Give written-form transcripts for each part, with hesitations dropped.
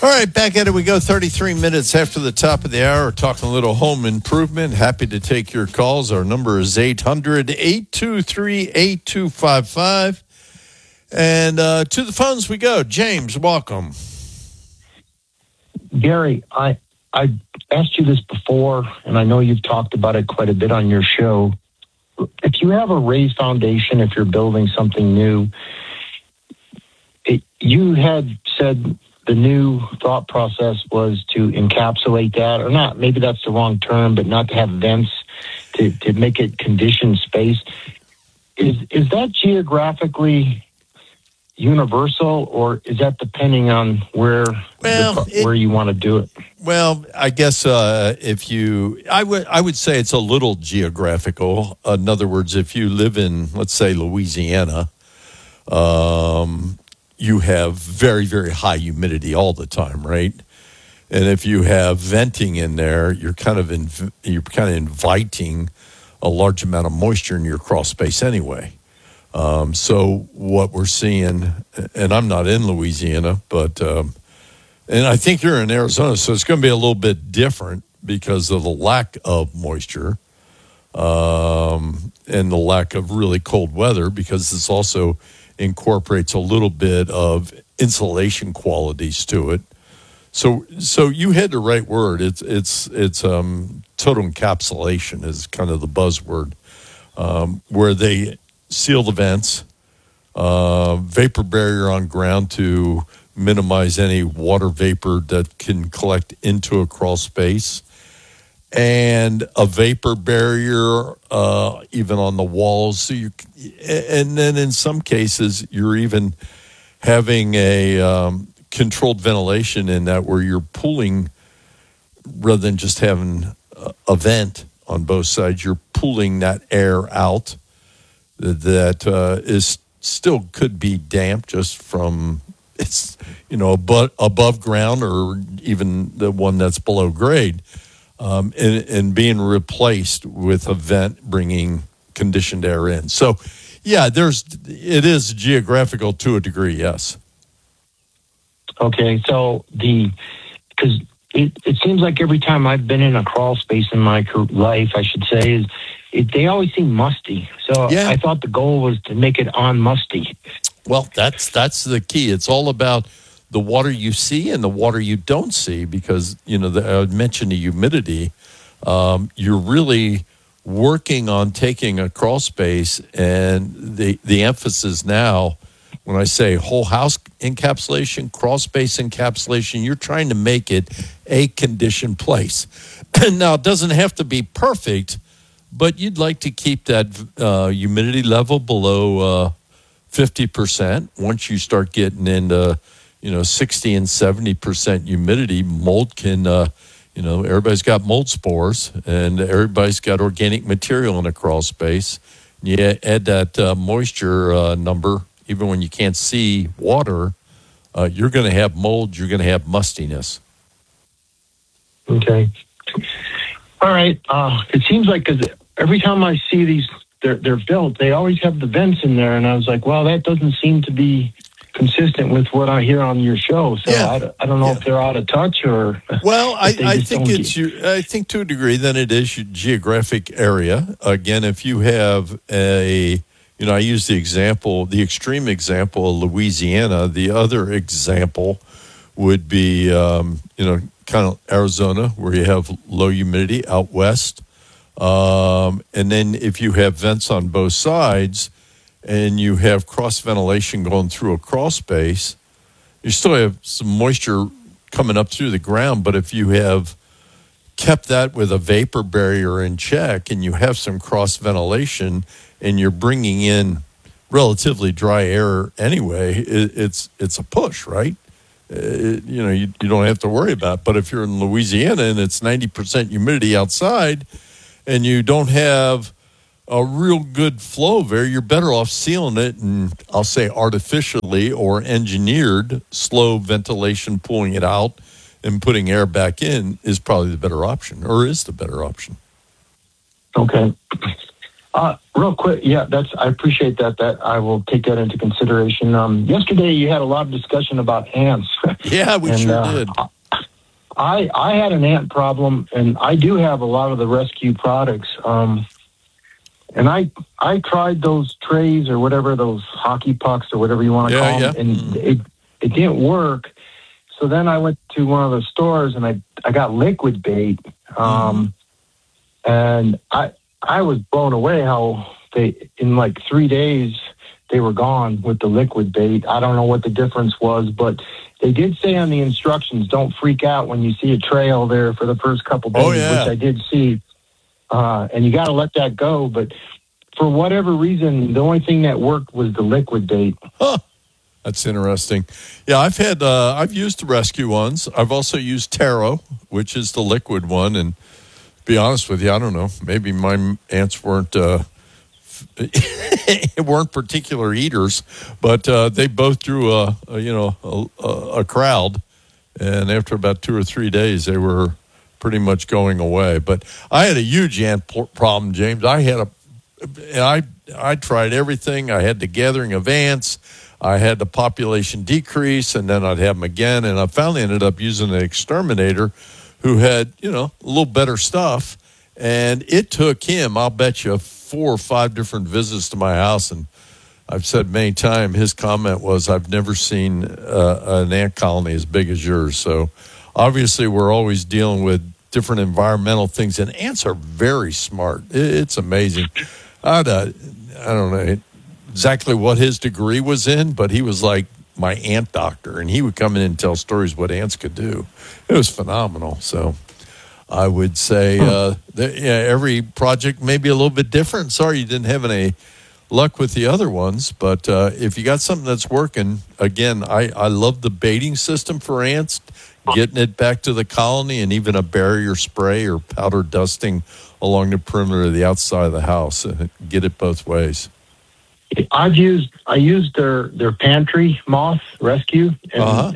All right, back at it we go. 33 minutes after the top of the hour, talking a little home improvement. Happy to take your calls. Our number is 800-823-8255. And to the phones we go. James, welcome. Gary, I asked you this before, and I know you've talked about it quite a bit on your show. If you have a raised foundation, if you're building something new, you had said the new thought process was to encapsulate that, or not, maybe that's the wrong term, but not to have vents, to make it conditioned space. Is that geographically universal, or is that depending on where you want to do it? Well, I guess I would say it's a little geographical. In other words, if you live in, let's say, Louisiana, you have very, very high humidity all the time, right? And if you have venting in there, you're kind of inviting a large amount of moisture in your crawl space anyway. So what we're seeing, and I'm not in Louisiana, but and I think you're in Arizona, so it's going to be a little bit different because of the lack of moisture and the lack of really cold weather, because this also incorporates a little bit of insulation qualities to it. So you had the right word. It's total encapsulation is kind of the buzzword, where they seal the vents, vapor barrier on ground to minimize any water vapor that can collect into a crawl space, and a vapor barrier even on the walls. So and then in some cases you're even having a controlled ventilation in that, where you're pulling, rather than just having a vent on both sides, you're pulling that air out that is still could be damp just from it's above ground, or even the one that's below grade, and being replaced with a vent bringing conditioned air in. So yeah, it is geographical to a degree, yes. Okay, so because it seems like every time I've been in a crawl space in my life, I should say, they always seem musty. So yeah. I thought the goal was to make it unmusty. Well, that's the key. It's all about the water you see and the water you don't see, because I mentioned the humidity. You're really working on taking a crawl space, and the emphasis now, when I say whole house encapsulation, crawl space encapsulation, you're trying to make it a conditioned place. Now, it doesn't have to be perfect, but you'd like to keep that humidity level below 50%. Once you start getting into 60 and 70% humidity, mold can everybody's got mold spores, and everybody's got organic material in a crawl space. You add that moisture number, even when you can't see water, you're going to have mold, you're going to have mustiness. Okay. All right. It seems like, because every time I see these, they're built, they always have the vents in there, and I was like, well, that doesn't seem to be consistent with what I hear on your show. So yeah. I don't know if they're out of touch or. Well, I think I think to a degree then it is your geographic area. Again, if you have I use the extreme example of Louisiana. The other example would be, kind of Arizona, where you have low humidity out west. And then if you have vents on both sides and you have cross ventilation going through a crawl space, you still have some moisture coming up through the ground. But if you have kept that with a vapor barrier in check, and you have some cross ventilation, and you're bringing in relatively dry air anyway, it's a push, right? You don't have to worry about it. But if you're in Louisiana and it's 90% humidity outside, and you don't have a real good flow there, you're better off sealing it, and I'll say artificially or engineered slow ventilation, pulling it out and putting air back in is probably the better option, or is the better option. Okay. Real quick, yeah, I appreciate that. That I will take that into consideration. Yesterday you had a lot of discussion about ants. Yeah, we and, sure did. I had an ant problem, and I do have a lot of the rescue products. And I tried those trays or whatever, those hockey pucks or whatever you want to call them, and it didn't work. So then I went to one of the stores and I got liquid bait. And I was blown away how in like 3 days, they were gone with the liquid bait. I don't know what the difference was, but they did say on the instructions, don't freak out when you see a trail there for the first couple days, which I did see. And you got to let that go. But for whatever reason, the only thing that worked was the liquid bait. Huh. That's interesting. Yeah, I've used the rescue ones. I've also used Taro, which is the liquid one. And to be honest with you, I don't know. Maybe my ants weren't particular eaters, but they both drew a crowd. And after about 2 or 3 days, they were pretty much going away. But I had a huge ant problem, James. I tried everything. I had the gathering of ants. I had the population decrease, and then I'd have them again. And I finally ended up using an exterminator who had, a little better stuff. And it took him, I'll bet you, 4 or 5 different visits to my house. And I've said many times, his comment was, I've never seen an ant colony as big as yours. So obviously we're always dealing with different environmental things. And ants are very smart. It's amazing. I don't know exactly what his degree was in, but he was like my ant doctor, and he would come in and tell stories what ants could do. It was phenomenal. So I would say every project may be a little bit different. Sorry you didn't have any luck with the other ones, but if you got something that's working, again, I love the baiting system for ants, getting it back to the colony, and even a barrier spray or powder dusting along the perimeter of the outside of the house. Get it both ways. I used their pantry moth rescue, and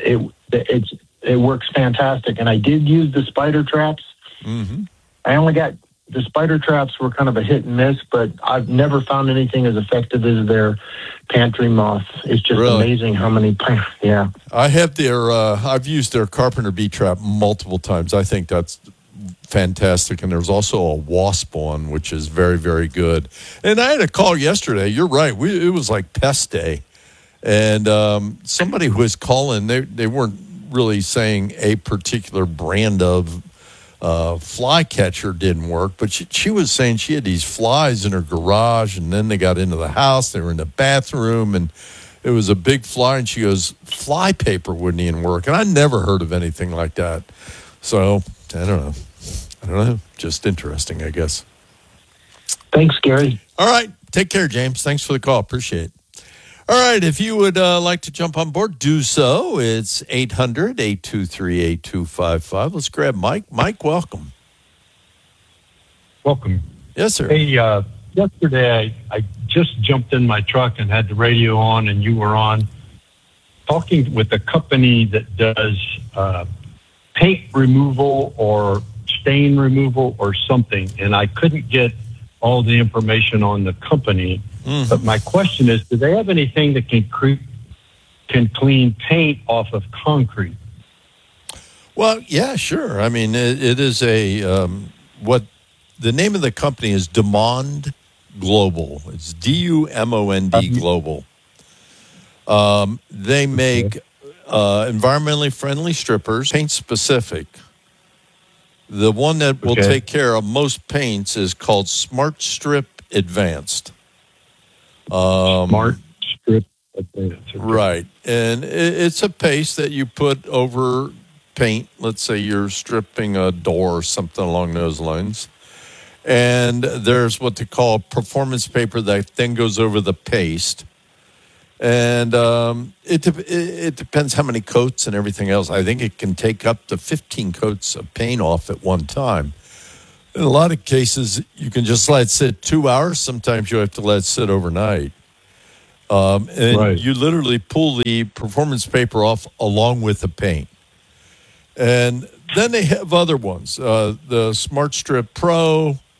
it works fantastic. And I did use the spider traps. Mm-hmm. I only got the spider traps were kind of a hit and miss, but I've never found anything as effective as their pantry moth. It's just amazing how many. Yeah, I have I've used their carpenter bee trap multiple times. I think that's fantastic. And there's also a wasp one, which is very, very good. And I had a call yesterday. You're right. It was like pest day. And somebody who was calling, they weren't really saying a particular brand of fly catcher didn't work, but she was saying she had these flies in her garage, and then they got into the house. They were in the bathroom, and it was a big fly. And she goes, fly paper wouldn't even work. And I never heard of anything like that. So I don't know. Just interesting, I guess. Thanks, Gary. All right. Take care, James. Thanks for the call. Appreciate it. All right. If you would like to jump on board, do so. It's 800-823-8255. Let's grab Mike. Mike, welcome. Welcome. Yes, sir. Hey, yesterday I just jumped in my truck and had the radio on, and you were on talking with a company that does paint removal or stain removal or something, and I couldn't get all the information on the company. Mm-hmm. But my question is, do they have anything that can clean paint off of concrete? Well, yeah, sure. I mean, it is what the name of the company is Dumond Global. It's Dumond Global. They make environmentally friendly strippers, paint specific. The one that will take care of most paints is called Smart Strip Advanced. Smart Strip Advanced. Okay. Right. And it's a paste that you put over paint. Let's say you're stripping a door or something along those lines. And there's what they call performance paper that then goes over the paste. And it depends how many coats and everything else. I think it can take up to 15 coats of paint off at one time. In a lot of cases, you can just let it sit 2 hours. Sometimes you have to let it sit overnight. You literally pull the performance paper off along with the paint. And then they have other ones, the Smart Strip Pro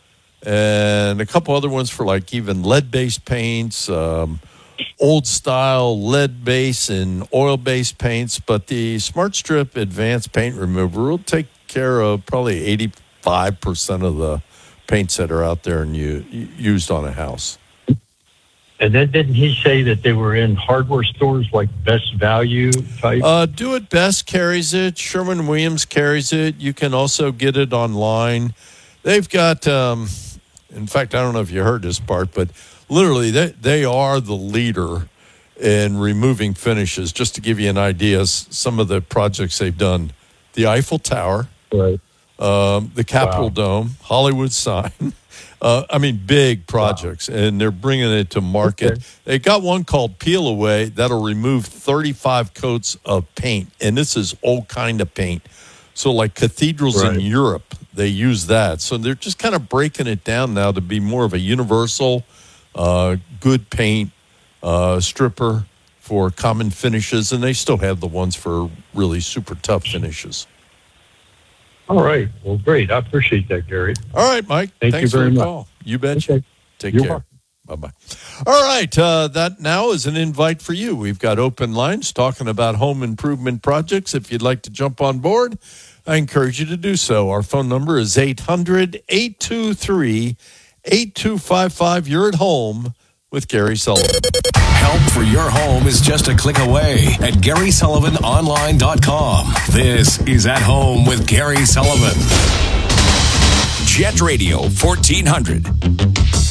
and a couple other ones for like even lead-based paints, old style lead base and oil based paints. But the Smart Strip Advanced Paint Remover will take care of probably 85% of the paints that are out there and used on a house. And then didn't he say that they were in hardware stores like Best Value type? Do It Best carries it. Sherwin-Williams carries it. You can also get it online. They've got, in fact, I don't know if you heard this part, but literally they are the leader in removing finishes. Just to give you an idea, some of the projects they've done: the Eiffel Tower, Right. The Capitol Dome, Hollywood sign. Big projects, and they're bringing it to market. Okay. They got one called Peel Away that'll remove 35 coats of paint, and this is old kind of paint. So like cathedrals in Europe, they use that. So they're just kind of breaking it down now to be more of a universal, good paint stripper for common finishes, and they still have the ones for really super tough finishes. All right. Well, great. I appreciate that, Gary. All right, Mike. Thank you very much. Call. You betcha. Okay. Take You're care. Bye-bye. All right. That now is an invite for you. We've got open lines talking about home improvement projects. If you'd like to jump on board, I encourage you to do so. Our phone number is 800-823-8255. You're at home with Gary Sullivan. Help for your home is just a click away at GarySullivanOnline.com. This is At Home with Gary Sullivan. Jet Radio 1400.